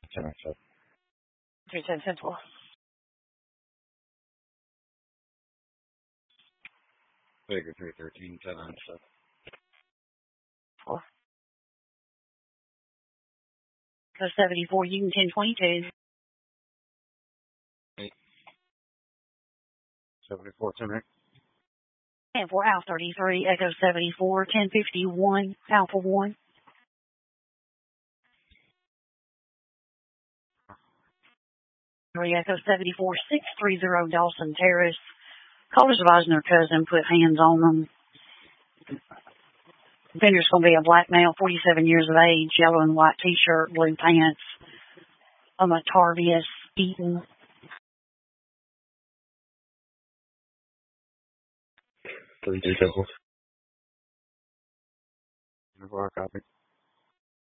10-7. 310 Central. Baker 313, 10-7. 4. 74, Union 1022. 74, 10 right. And for Alpha 33, Echo 74, 1051, Alpha 1. 3 Echo 74, 630 Dawson Terrace. Callers advising their cousin put hands on them. Offender's going to be a black male, 47 years of age, yellow and white t-shirt, blue pants. Tarvius Eaton. 32 Temple. 4 copy.